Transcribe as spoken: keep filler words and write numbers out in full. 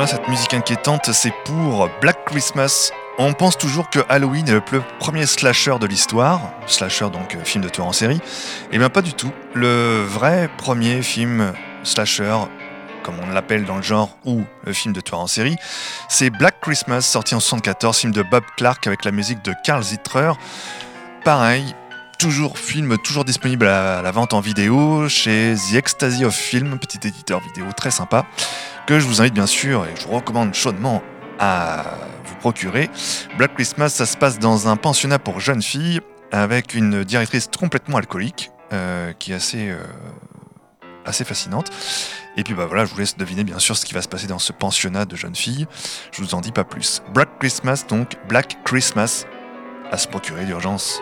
cette musique inquiétante, c'est pour Black Christmas. On pense toujours que Halloween est le plus premier slasher de l'histoire, slasher donc euh, film de tueur en série. Eh bien pas du tout. Le vrai premier film slasher, comme on l'appelle dans le genre, ou le film de tueur en série, c'est Black Christmas, sorti en soixante-quatorze, film de Bob Clark avec la musique de Carl Zittrer. Pareil, toujours film, toujours disponible à la vente en vidéo chez The Ecstasy of Film, petit éditeur vidéo très sympa, que je vous invite bien sûr et je vous recommande chaudement à vous procurer. Black Christmas, ça se passe dans un pensionnat pour jeunes filles avec une directrice complètement alcoolique euh, qui est assez, euh, assez fascinante. Et puis bah voilà, je vous laisse deviner bien sûr ce qui va se passer dans ce pensionnat de jeunes filles. Je vous en dis pas plus. Black Christmas, donc Black Christmas, à se procurer d'urgence.